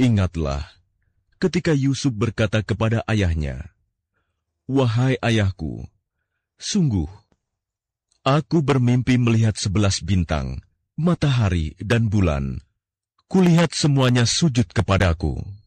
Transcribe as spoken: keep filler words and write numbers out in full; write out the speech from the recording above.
Ingatlah ketika Yusuf berkata kepada ayahnya, "Wahai ayahku, sungguh, aku bermimpi melihat sebelas bintang, matahari dan bulan. Kulihat semuanya sujud kepadaku."